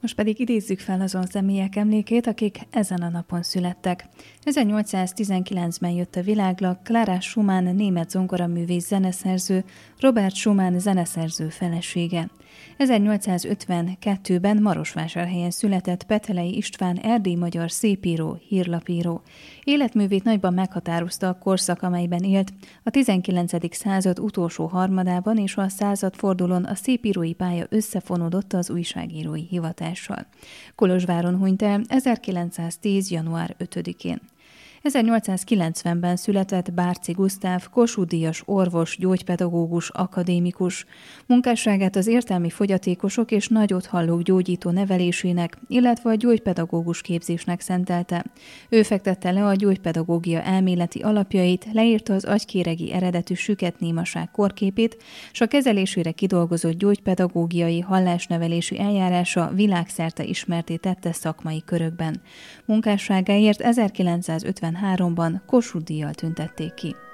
Most pedig idézzük fel azon személyek emlékét, akik ezen a napon születtek. 1819-ben jött a világra Clara Schumann német zongoraművész zeneszerző, Robert Schumann zeneszerző felesége. 1852-ben Marosvásárhelyen született Petelei István erdély-magyar szépíró, hírlapíró. Életművét nagyban meghatározta a korszak, amelyben élt, a 19. század utolsó harmadában és a századfordulón a szépírói pálya összefonódott az újságírói hivatással. Kolozsváron hunyt el 1910. január 5-én. 1890-ben született Bárci Gusztáv, Kossuth-díjas orvos, gyógypedagógus, akadémikus. Munkásságát az értelmi fogyatékosok és nagyothallók gyógyító nevelésének, illetve a gyógypedagógus képzésnek szentelte. Ő fektette le a gyógypedagógia elméleti alapjait, leírta az agykéregi eredetű süketnémaság korképét, s a kezelésére kidolgozott gyógypedagógiai hallásnevelési eljárása világszerte ismertté tette szakmai körökben. Munkásságáért 1953-ban Kossuth-díjjal tüntették ki.